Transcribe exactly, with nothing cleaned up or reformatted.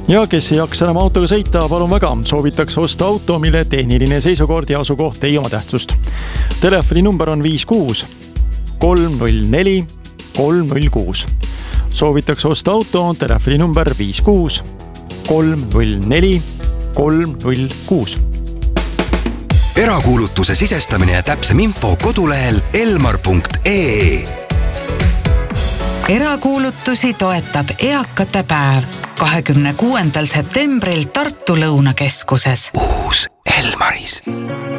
Ja kes ei jaksa enam autoga sõita, palun väga, soovitakse osta auto, mille tehniline seisukord ja asukoht ei oma tähtsust. Telefoni number on viis kuus kolm null neli kolm null kuus. Soovitakse osta auto, telefoni number viis kuus kolm null neli kolm null kuus. Erakuulutuse sisestamine ja täpsem info kodulehel elmar punkt ee. Erakuulutusi toetab Eakate päev kahekümne kuuendal septembril Tartu Lõunakeskuses. Uus Elmaris.